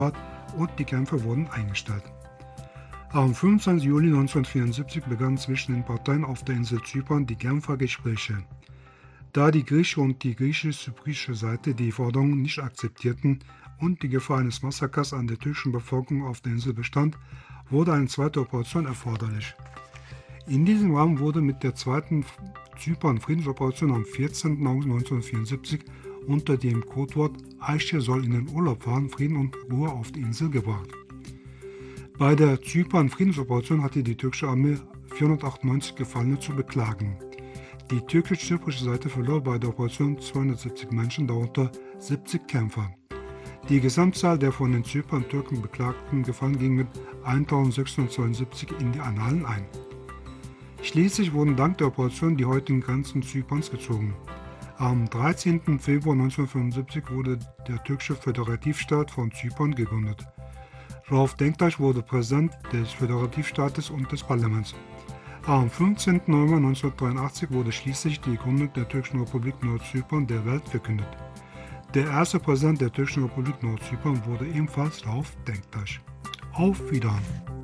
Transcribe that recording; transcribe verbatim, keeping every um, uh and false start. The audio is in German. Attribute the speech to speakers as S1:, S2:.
S1: und die Kämpfe wurden eingestellt. Am fünfundzwanzigsten Juli neunzehnhundertvierundsiebzig begannen zwischen den Parteien auf der Insel Zypern die Genfer Gespräche. Da die griechische und die griechisch-zyprische Seite die Forderungen nicht akzeptierten und die Gefahr eines Massakers an der türkischen Bevölkerung auf der Insel bestand, wurde eine zweite Operation erforderlich. In diesem Rahmen wurde mit der zweiten Zypern-Friedensoperation am vierzehnten August neunzehnhundertvierundsiebzig unter dem Codewort Aiche soll in den Urlaub fahren, Frieden und Ruhe auf die Insel gebracht. Bei der Zypern-Friedensoperation hatte die türkische Armee vierhundertachtundneunzig Gefallene zu beklagen. Die türkisch-zyprische Seite verlor bei der Operation zweihundertsiebzig Menschen, darunter siebzig Kämpfer. Die Gesamtzahl der von den Zypern-Türken beklagten Gefallenen ging mit eintausendsechshundertzweiundsiebzig in die Annalen ein. Schließlich wurden dank der Operation die heutigen Grenzen Zyperns gezogen. Am dreizehnten Februar neunzehnhundertfünfundsiebzig wurde der türkische Föderativstaat von Zypern gegründet. Rauf Denktaş wurde Präsident des Föderativstaates und des Parlaments. Am fünfzehnten November neunzehnhundertdreiundachtzig wurde schließlich die Gründung der türkischen Republik Nordzypern der Welt verkündet. Der erste Präsident der türkischen Republik Nordzypern wurde ebenfalls Rauf Denktaş. Auf Wiedersehen!